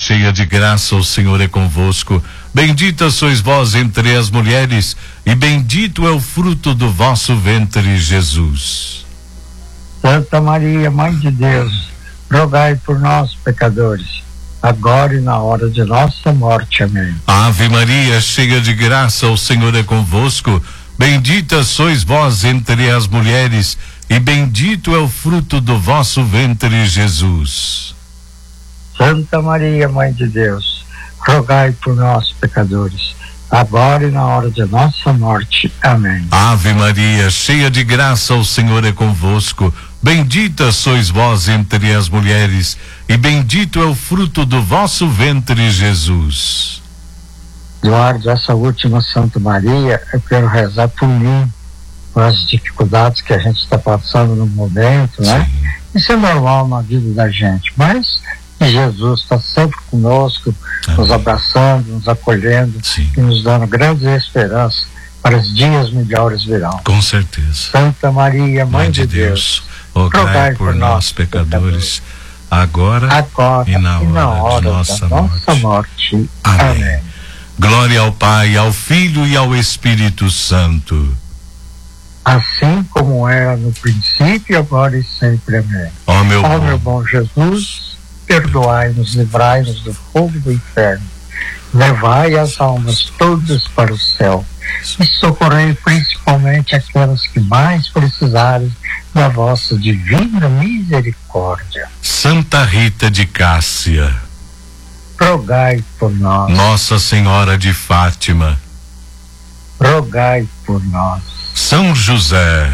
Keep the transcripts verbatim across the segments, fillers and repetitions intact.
cheia de graça, o Senhor é convosco. Bendita sois vós entre as mulheres, e bendito é o fruto do vosso ventre, Jesus. Santa Maria, Mãe de Deus, rogai por nós, pecadores, agora e na hora de nossa morte. Amém. Ave Maria, cheia de graça, o Senhor é convosco. Bendita sois vós entre as mulheres, e bendito é o fruto do vosso ventre, Jesus. Santa Maria, Mãe de Deus, rogai por nós, pecadores, agora e na hora de nossa morte. Amém. Ave Maria, cheia de graça, o Senhor é convosco. Bendita sois vós entre as mulheres, e bendito é o fruto do vosso ventre, Jesus. Eduardo, essa última Santa Maria, eu quero rezar por mim, por as dificuldades que a gente está passando no momento, né? Sim. Isso é normal na vida da gente, mas Jesus está sempre conosco, Amém. Nos abraçando, nos acolhendo, Sim. E nos dando grandes esperanças para os dias melhores virão. Com certeza. Santa Maria, Mãe, Mãe de, de Deus, Deus rogai por, por nós, pecadores, pecadores agora, agora e na hora, e na hora de nossa, da morte. nossa morte. Amém. Amém. Glória ao Pai, ao Filho e ao Espírito Santo. Assim como era no princípio, agora e sempre. Amém. Ó meu, Ó bom. meu bom Jesus, perdoai-nos, livrai-nos do fogo do inferno, levai as almas todas para o céu e socorrei principalmente aquelas que mais precisarem da vossa divina misericórdia. Santa Rita de Cássia, rogai por nós. Nossa Senhora de Fátima, rogai por nós. São José,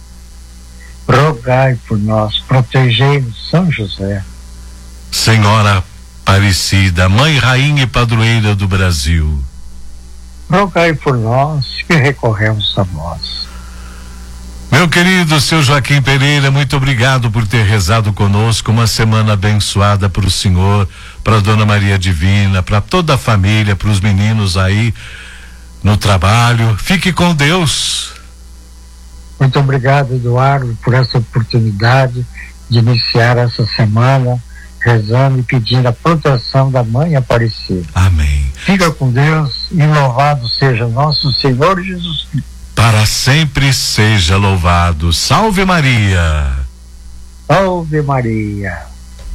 rogai por nós. Protegei-nos, São José. Senhora Aparecida, Mãe, Rainha e Padroeira do Brasil, rogai por nós que recorremos a vós. Meu querido seu Joaquim Pereira, muito obrigado por ter rezado conosco. Uma semana abençoada para o senhor, para a Dona Maria Divina, para toda a família, para os meninos aí no trabalho. Fique com Deus. Muito obrigado, Eduardo, por essa oportunidade de iniciar essa semana rezando e pedindo a proteção da Mãe Aparecida. Amém. Fica com Deus e louvado seja nosso Senhor Jesus Cristo. Para sempre seja louvado. Salve Maria. Salve Maria.